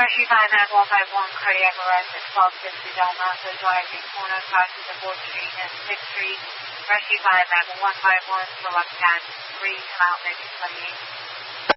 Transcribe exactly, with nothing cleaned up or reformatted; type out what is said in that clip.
Rescue five nine one five one, cardiac arrest at twelve fifty Del Monte Drive, Daytona, crossing the fourth Street and sixth Street. Rescue five nine one five one, select ten three, come out next twenty-eight.